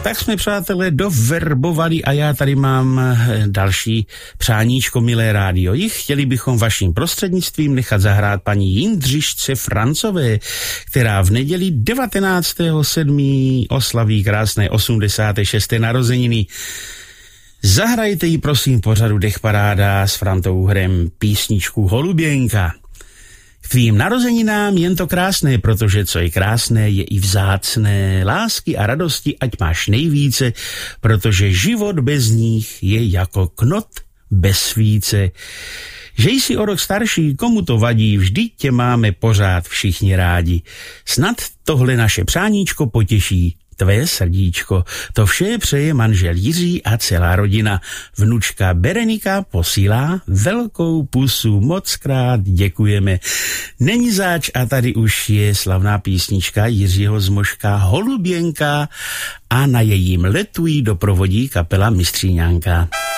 tak jsme, přátelé, doverbovali a já tady mám další přáníčko, milé rádio. Chtěli bychom vaším prostřednictvím nechat zahrát paní Jindřišce Francové, která v neděli 19.7. oslaví krásné 86. narozeniny. Zahrajte jí, prosím, pořadu Dechparáda s Frantou Hrem písničku Holuběnka. K tvým narozeninám jen to krásné, protože co je krásné, je i vzácné. Lásky a radosti ať máš nejvíce, protože život bez nich je jako knot bez svíce. Že jsi o rok starší, komu to vadí, vždyť tě máme pořád všichni rádi. Snad tohle naše přáníčko potěší tvé srdíčko. To vše přeje manžel Jiří a celá rodina. Vnučka Berenika posílá velkou pusu. Mockrát děkujeme. Není zač a tady už je slavná písnička Jiřího Zmoška Holuběnka a na jejím letu jí doprovodí kapela Mistříňánka.